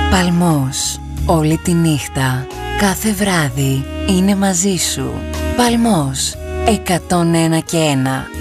Παλμός. Όλη τη νύχτα, κάθε βράδυ είναι μαζί σου. Παλμός 101 και 1.